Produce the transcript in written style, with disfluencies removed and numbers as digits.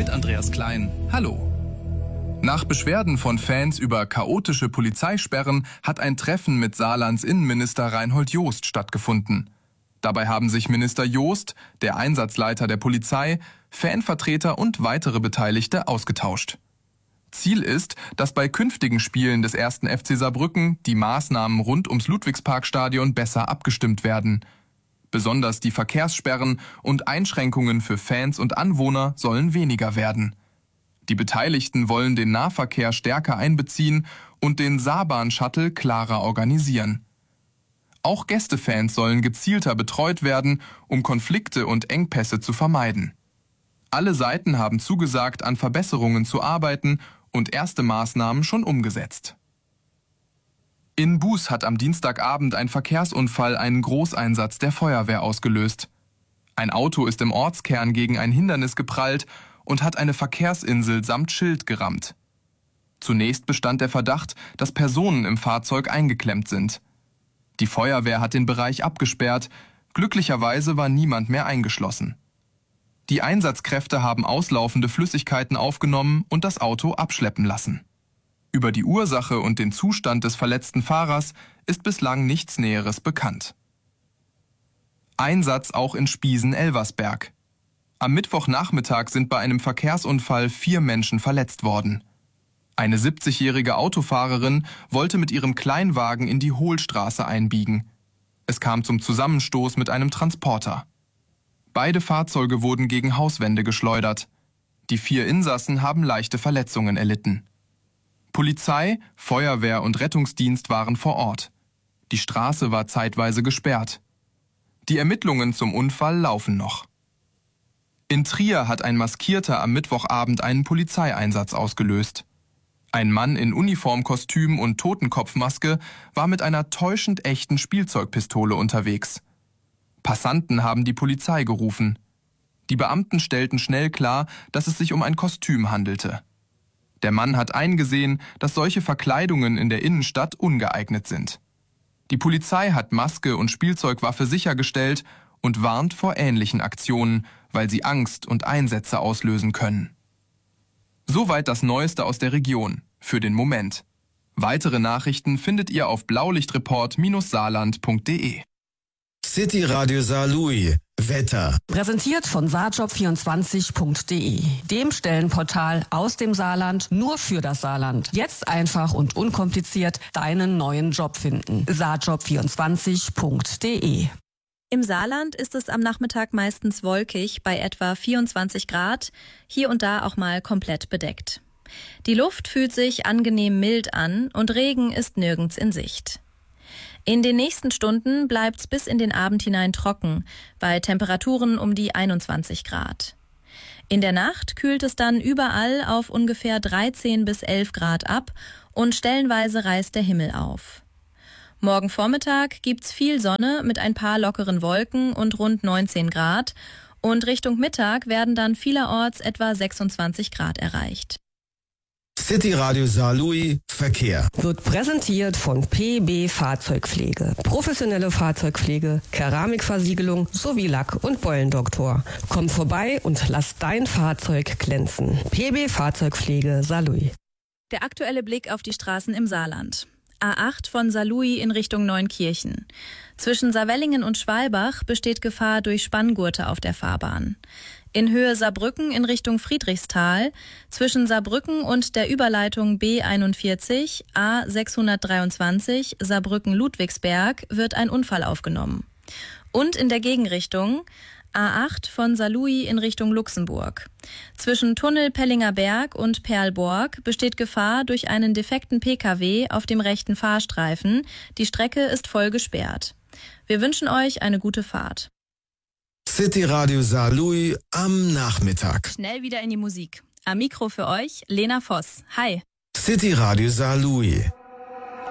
mit Andreas Klein. Hallo. Nach Beschwerden von Fans über chaotische Polizeisperren hat ein Treffen mit Saarlands Innenminister Reinhold Jost stattgefunden. Dabei haben sich Minister Jost, der Einsatzleiter der Polizei, Fanvertreter und weitere Beteiligte ausgetauscht. Ziel ist, dass bei künftigen Spielen des 1. FC Saarbrücken die Maßnahmen rund ums Ludwigsparkstadion besser abgestimmt werden. Besonders die Verkehrssperren und Einschränkungen für Fans und Anwohner sollen weniger werden. Die Beteiligten wollen den Nahverkehr stärker einbeziehen und den Saarbahn-Shuttle klarer organisieren. Auch Gästefans sollen gezielter betreut werden, um Konflikte und Engpässe zu vermeiden. Alle Seiten haben zugesagt, an Verbesserungen zu arbeiten und erste Maßnahmen schon umgesetzt. In Buß hat am Dienstagabend ein Verkehrsunfall einen Großeinsatz der Feuerwehr ausgelöst. Ein Auto ist im Ortskern gegen ein Hindernis geprallt und hat eine Verkehrsinsel samt Schild gerammt. Zunächst bestand der Verdacht, dass Personen im Fahrzeug eingeklemmt sind. Die Feuerwehr hat den Bereich abgesperrt, glücklicherweise war niemand mehr eingeschlossen. Die Einsatzkräfte haben auslaufende Flüssigkeiten aufgenommen und das Auto abschleppen lassen. Über die Ursache und den Zustand des verletzten Fahrers ist bislang nichts Näheres bekannt. Einsatz auch in Spiesen-Elversberg. Am Mittwochnachmittag sind bei einem Verkehrsunfall 4 Menschen verletzt worden. Eine 70-jährige Autofahrerin wollte mit ihrem Kleinwagen in die Hohlstraße einbiegen. Es kam zum Zusammenstoß mit einem Transporter. Beide Fahrzeuge wurden gegen Hauswände geschleudert. Die 4 Insassen haben leichte Verletzungen erlitten. Polizei, Feuerwehr und Rettungsdienst waren vor Ort. Die Straße war zeitweise gesperrt. Die Ermittlungen zum Unfall laufen noch. In Trier hat ein Maskierter am Mittwochabend einen Polizeieinsatz ausgelöst. Ein Mann in Uniformkostüm und Totenkopfmaske war mit einer täuschend echten Spielzeugpistole unterwegs. Passanten haben die Polizei gerufen. Die Beamten stellten schnell klar, dass es sich um ein Kostüm handelte. Der Mann hat eingesehen, dass solche Verkleidungen in der Innenstadt ungeeignet sind. Die Polizei hat Maske und Spielzeugwaffe sichergestellt und warnt vor ähnlichen Aktionen, weil sie Angst und Einsätze auslösen können. Soweit das Neueste aus der Region, für den Moment. Weitere Nachrichten findet ihr auf blaulichtreport-saarland.de. City Radio Saarlouis. Wetter. Präsentiert von saarjob24.de, dem Stellenportal aus dem Saarland nur für das Saarland. Jetzt einfach und unkompliziert deinen neuen Job finden. saarjob24.de. Im Saarland ist es am Nachmittag meistens wolkig bei etwa 24 Grad, hier und da auch mal komplett bedeckt. Die Luft fühlt sich angenehm mild an und Regen ist nirgends in Sicht. In den nächsten Stunden bleibt's bis in den Abend hinein trocken, bei Temperaturen um die 21 Grad. In der Nacht kühlt es dann überall auf ungefähr 13 bis 11 Grad ab und stellenweise reißt der Himmel auf. Morgen Vormittag gibt's viel Sonne mit ein paar lockeren Wolken und rund 19 Grad und Richtung Mittag werden dann vielerorts etwa 26 Grad erreicht. City Radio Saarlouis Verkehr. Wird präsentiert von PB Fahrzeugpflege. Professionelle Fahrzeugpflege, Keramikversiegelung sowie Lack- und Beulendoktor. Komm vorbei und lass dein Fahrzeug glänzen. PB Fahrzeugpflege Saarlouis. Der aktuelle Blick auf die Straßen im Saarland. A8 von Saarlouis in Richtung Neunkirchen. Zwischen Saarwellingen und Schwalbach besteht Gefahr durch Spanngurte auf der Fahrbahn. In Höhe Saarbrücken in Richtung Friedrichsthal, zwischen Saarbrücken und der Überleitung B41 A623 Saarbrücken-Ludwigsberg wird ein Unfall aufgenommen. Und in der Gegenrichtung A8 von Saarlouis in Richtung Luxemburg. Zwischen Tunnel Pellinger Berg und Perlborg besteht Gefahr durch einen defekten Pkw auf dem rechten Fahrstreifen. Die Strecke ist voll gesperrt. Wir wünschen euch eine gute Fahrt. City Radio Saarlouis am Nachmittag. Schnell wieder in die Musik. Am Mikro für euch Lena Voss. Hi. City Radio Saarlouis.